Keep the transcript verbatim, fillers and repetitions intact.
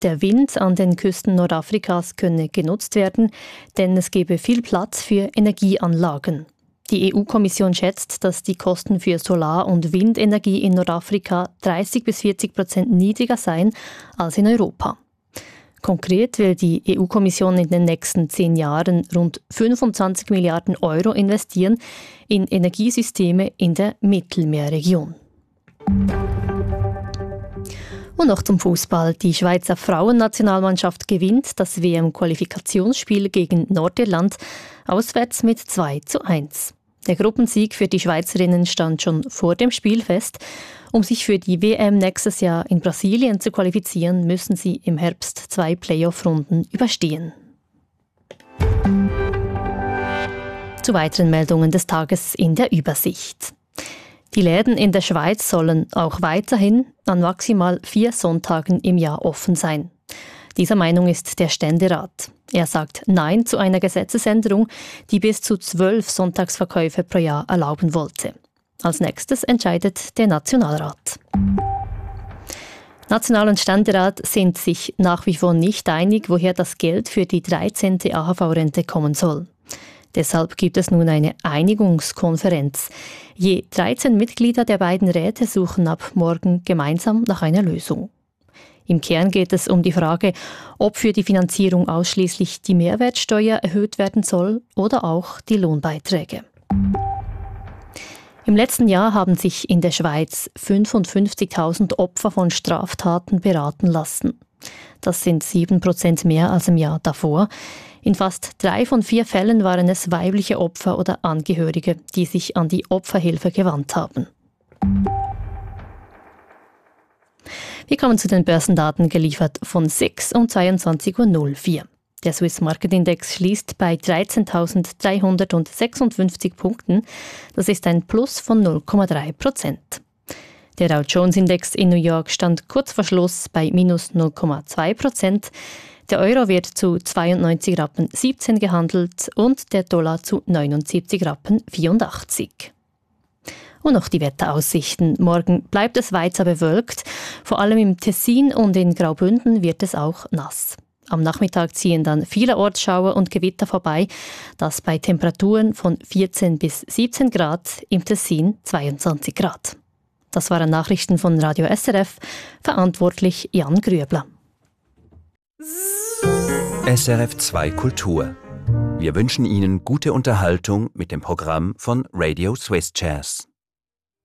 Der Wind an den Küsten Nordafrikas könne genutzt werden, denn es gebe viel Platz für Energieanlagen. Die E U-Kommission schätzt, dass die Kosten für Solar- und Windenergie in Nordafrika dreißig bis vierzig Prozent niedriger seien als in Europa. Konkret will die E U-Kommission in den nächsten zehn Jahren rund fünfundzwanzig Milliarden Euro investieren in Energiesysteme in der Mittelmeerregion. Und noch zum Fußball. Die Schweizer Frauennationalmannschaft gewinnt das W M-Qualifikationsspiel gegen Nordirland auswärts mit zwei zu eins. Der Gruppensieg für die Schweizerinnen stand schon vor dem Spiel fest. Um sich für die W M nächstes Jahr in Brasilien zu qualifizieren, müssen sie im Herbst zwei Playoff-Runden überstehen. Zu weiteren Meldungen des Tages in der Übersicht. Die Läden in der Schweiz sollen auch weiterhin an maximal vier Sonntagen im Jahr offen sein. Dieser Meinung ist der Ständerat. Er sagt Nein zu einer Gesetzesänderung, die bis zu zwölf Sonntagsverkäufe pro Jahr erlauben wollte. Als nächstes entscheidet der Nationalrat. National- und Ständerat sind sich nach wie vor nicht einig, woher das Geld für die dreizehnte A H V-Rente kommen soll. Deshalb gibt es nun eine Einigungskonferenz. Je dreizehn Mitglieder der beiden Räte suchen ab morgen gemeinsam nach einer Lösung. Im Kern geht es um die Frage, ob für die Finanzierung ausschließlich die Mehrwertsteuer erhöht werden soll oder auch die Lohnbeiträge. Im letzten Jahr haben sich in der Schweiz fünfundfünfzigtausend Opfer von Straftaten beraten lassen. Das sind sieben Prozent mehr als im Jahr davor. In fast drei von vier Fällen waren es weibliche Opfer oder Angehörige, die sich an die Opferhilfe gewandt haben. Wir kommen zu den Börsendaten, geliefert von S I X um zweiundzwanzig Uhr null vier. Der Swiss Market Index schließt bei dreizehntausenddreihundertsechsundfünfzig Punkten. Das ist ein Plus von null Komma drei Prozent. Der Dow Jones Index in New York stand kurz vor Schluss bei minus null Komma zwei Prozent. Der Euro wird zu zweiundneunzig Rappen siebzehn gehandelt und der Dollar zu neunundsiebzig Rappen vierundachtzig. Und noch die Wetteraussichten. Morgen bleibt es weiter bewölkt. Vor allem im Tessin und in Graubünden wird es auch nass. Am Nachmittag ziehen dann vielerorts Schauer und Gewitter vorbei. Das bei Temperaturen von vierzehn bis siebzehn Grad, im Tessin zweiundzwanzig Grad. Das waren Nachrichten von Radio S R F. Verantwortlich Jan Grüebler. S R F zwei Kultur. Wir wünschen Ihnen gute Unterhaltung mit dem Programm von Radio Swiss Jazz.